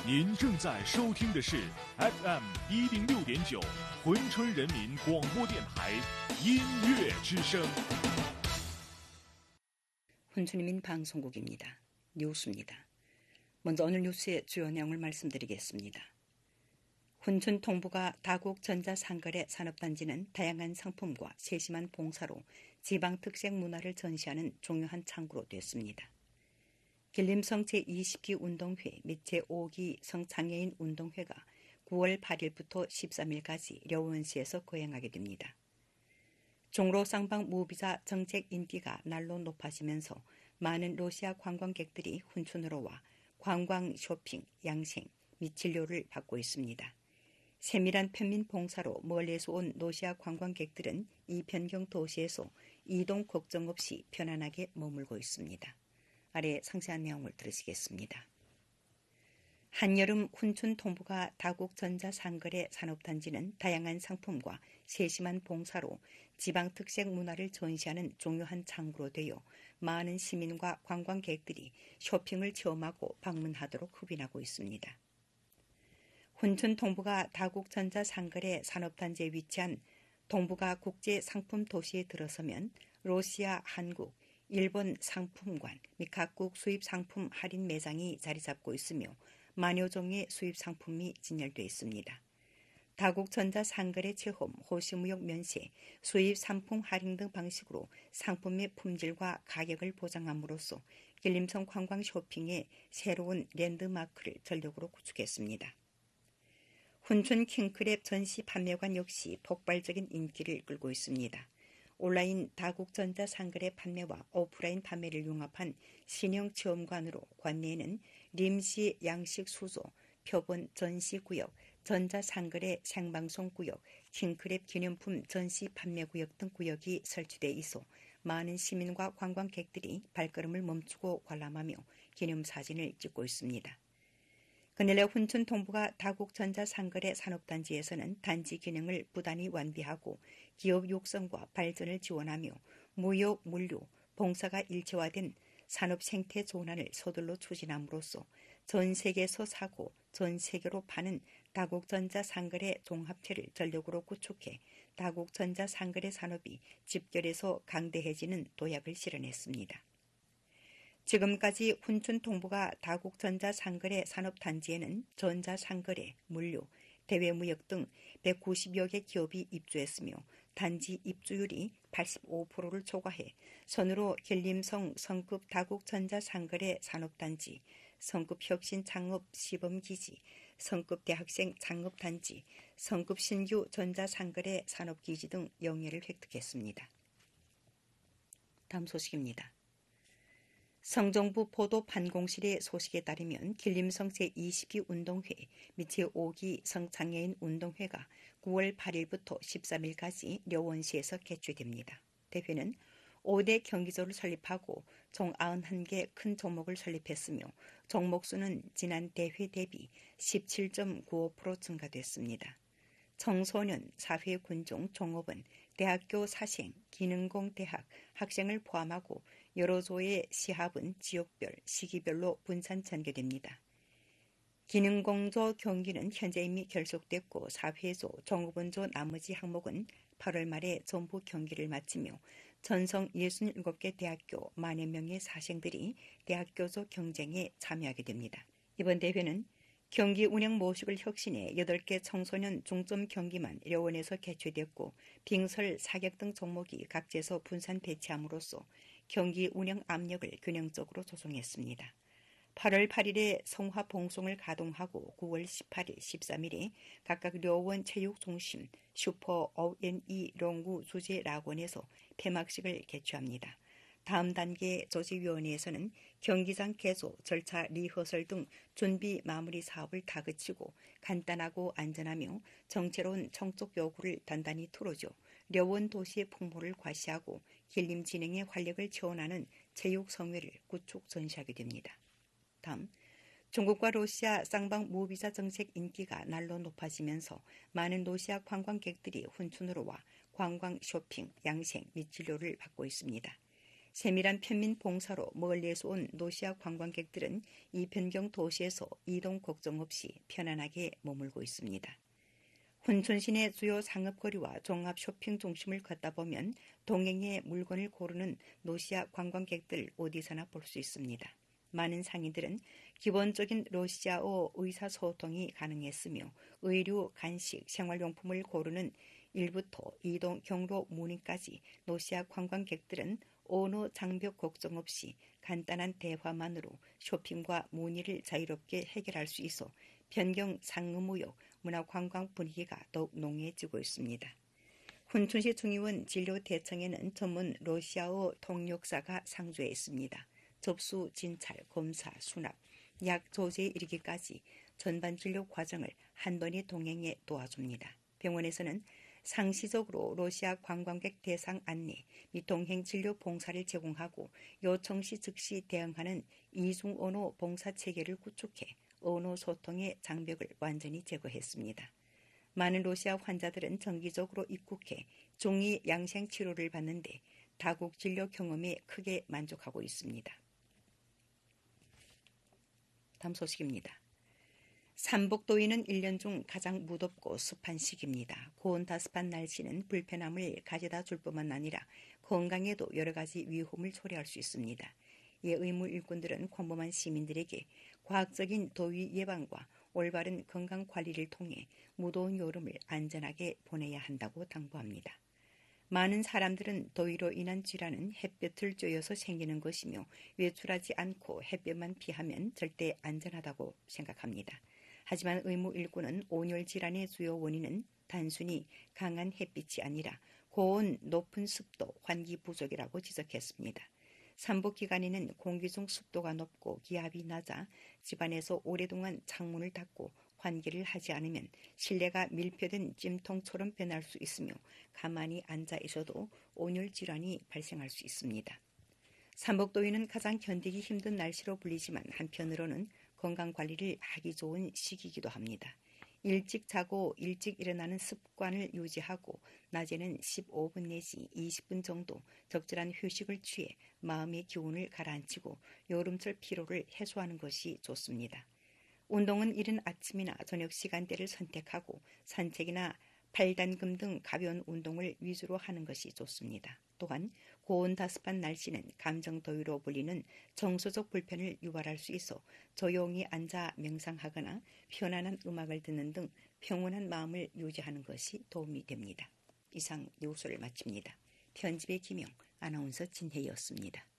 您正在收听的是 FM 106.9珲春人民广播电台音乐之声。 珲春人民방송국입니다. 뉴스입니다. 먼저 오늘 뉴스의 주요 내용을 말씀드리겠습니다.珲春동부가 다국 전자상거래 산업단지는 다양한 상품과 세심한 봉사로 지방 특색 문화를 전시하는 중요한 창구로 됐습니다. 길림성 제20기 운동회 및 제5기 성장애인 운동회가 9월 8일부터 13일까지 려원시에서 거행하게 됩니다. 종로 쌍방 무비자 정책 인기가 날로 높아지면서 많은 러시아 관광객들이 훈춘으로 와 관광, 쇼핑, 양생 및 진료를 받고 있습니다. 세밀한 편민 봉사로 멀리서 온 러시아 관광객들은 이 변경 도시에서 이동 걱정 없이 편안하게 머물고 있습니다. 아래 상세한 내용을 들으시겠습니다. 한여름 훈춘 동부가 다국 전자상거래 산업단지는 다양한 상품과 세심한 봉사로 지방 특색 문화를 전시하는 중요한 창구로 되어 많은 시민과 관광객들이 쇼핑을 체험하고 방문하도록 흡인하고 있습니다. 훈춘 동부가 다국 전자상거래 산업단지에 위치한 동부가 국제상품도시에 들어서면 러시아, 한국, 일본 상품관 및 각국 수입 상품 할인 매장이 자리 잡고 있으며 만여 종의 수입 상품이 진열되어 있습니다. 다국 전자상거래 체험, 호시무역 면세, 수입 상품 할인 등 방식으로 상품의 품질과 가격을 보장함으로써 길림성 관광 쇼핑의 새로운 랜드마크를 전력으로 구축했습니다. 훈춘 킹크랩 전시 판매관 역시 폭발적인 인기를 끌고 있습니다. 온라인 다국 전자상거래 판매와 오프라인 판매를 융합한 신형 체험관으로 관내에는 림시 양식 수조, 표본 전시구역, 전자상거래 생방송구역, 킹크랩 기념품 전시 판매구역 등 구역이 설치돼 있어 많은 시민과 관광객들이 발걸음을 멈추고 관람하며 기념사진을 찍고 있습니다. 그늘에 훈춘 동부가 다국 전자상거래 산업단지에서는 단지 기능을 부단히 완비하고 기업 육성과 발전을 지원하며 무역, 물류, 봉사가 일체화된 산업 생태 전환을 서둘러 추진함으로써 전 세계에서 사고 전 세계로 파는 다국 전자상거래 종합체를 전력으로 구축해 다국 전자상거래 산업이 집결해서 강대해지는 도약을 실현했습니다. 지금까지 훈춘 동부가 다국 전자상거래 산업단지에는 전자상거래, 물류, 대외무역 등 190여 개 기업이 입주했으며 단지 입주율이 85%를 초과해 선으로 길림성 성급 다국 전자상거래 산업단지, 성급 혁신 창업 시범기지, 성급 대학생 창업단지, 성급 신규 전자상거래 산업기지 등 영예를 획득했습니다. 다음 소식입니다. 성정부 보도판공실의 소식에 따르면 길림성 제20기 운동회 및 제5기 성장애인 운동회가 9월 8일부터 13일까지 려원시에서 개최됩니다. 대회는 5대 경기조를 설립하고 총 91개 큰 종목을 설립했으며 종목 수는 지난 대회 대비 17.95% 증가됐습니다. 청소년, 사회군종, 종업원, 대학교 사생, 기능공대학, 학생을 포함하고 여러 조의 시합은 지역별, 시기별로 분산 전개됩니다. 기능공조 경기는 현재 이미 결속됐고 사회조, 종업원조 나머지 항목은 8월 말에 전부 경기를 마치며 전성 67개 대학교 10,000여 명의 사생들이 대학교조 경쟁에 참여하게 됩니다. 이번 대회는 경기 운영 모식을 혁신해 8개 청소년 중점 경기만 려원에서 개최됐고 빙설, 사격 등 종목이 각지에서 분산 배치함으로써 경기 운영 압력을 균형적으로 조정했습니다. 8월 8일에 성화봉송을 가동하고 9월 18일, 13일에 각각 려원 체육중심, 슈퍼 O&E 롱구 주제락원에서 폐막식을 개최합니다. 다음 단계 조직위원회에서는 경기장 개조, 절차 리허설 등 준비 마무리 사업을 다그치고 간단하고 안전하며 정체로운 청적 요구를 단단히 틀어줘 려원 도시의 풍모를 과시하고 길림 진행의 활력을 지원하는 체육 성회를 구축 전시하게 됩니다. 다음, 중국과 러시아 쌍방 무비자 정책 인기가 날로 높아지면서 많은 러시아 관광객들이 훈춘으로 와 관광, 쇼핑, 양생 및 진료를 받고 있습니다. 세밀한 편민 봉사로 멀리에서 온 러시아 관광객들은 이 변경 도시에서 이동 걱정 없이 편안하게 머물고 있습니다. 훈촌 시내 주요 상업거리와 종합 쇼핑 중심을 걷다 보면 동행의 물건을 고르는 러시아 관광객들 어디서나 볼 수 있습니다. 많은 상인들은 기본적인 러시아어 의사소통이 가능했으며 의류, 간식, 생활용품을 고르는 1부터 이동 경로 문의까지 러시아 관광객들은 언어 장벽 걱정 없이 간단한 대화만으로 쇼핑과 문의를 자유롭게 해결할 수 있어 변경 상업무역, 문화관광 분위기가 더욱 농해지고 있습니다. 훈춘시 중의원 진료대청에는 전문 러시아어 통역사가 상주해 있습니다. 접수, 진찰, 검사, 수납, 약 조제에 이르기까지 전반 진료 과정을 한 번에 동행해 도와줍니다. 병원에서는 상시적으로 러시아 관광객 대상 안내 및 동행 진료 봉사를 제공하고 요청 시 즉시 대응하는 이중 언어 봉사 체계를 구축해 언어 소통의 장벽을 완전히 제거했습니다. 많은 러시아 환자들은 정기적으로 입국해 중위 양생 치료를 받는데 다국 진료 경험에 크게 만족하고 있습니다. 다음 소식입니다. 삼복더위는 1년 중 가장 무덥고 습한 시기입니다. 고온다습한 날씨는 불편함을 가져다 줄 뿐만 아니라 건강에도 여러 가지 위험을 초래할 수 있습니다. 이에 의무 일꾼들은 평범한 시민들에게 과학적인 더위 예방과 올바른 건강 관리를 통해 무더운 여름을 안전하게 보내야 한다고 당부합니다. 많은 사람들은 더위로 인한 질환은 햇볕을 쬐어서 생기는 것이며 외출하지 않고 햇볕만 피하면 절대 안전하다고 생각합니다. 하지만 의무 일꾼은 온열 질환의 주요 원인은 단순히 강한 햇빛이 아니라 고온, 높은 습도, 환기 부족이라고 지적했습니다. 삼복 기간에는 공기 중 습도가 높고 기압이 낮아 집안에서 오랫동안 창문을 닫고 환기를 하지 않으면 실내가 밀폐된 찜통처럼 변할 수 있으며 가만히 앉아 있어도 온열 질환이 발생할 수 있습니다. 삼복더위는 가장 견디기 힘든 날씨로 불리지만 한편으로는 건강관리를 하기 좋은 시기이기도 합니다. 일찍 자고 일찍 일어나는 습관을 유지하고 낮에는 15분 내지 20분 정도 적절한 휴식을 취해 마음의 기운을 가라앉히고 여름철 피로를 해소하는 것이 좋습니다. 운동은 이른 아침이나 저녁 시간대를 선택하고 산책이나 팔단금 등 가벼운 운동을 위주로 하는 것이 좋습니다. 또한 고온다습한 날씨는 감정더위로 불리는 정서적 불편을 유발할 수 있어 조용히 앉아 명상하거나 편안한 음악을 듣는 등 평온한 마음을 유지하는 것이 도움이 됩니다. 이상 뉴스를 마칩니다. 편집의 김영, 아나운서 진혜였습니다.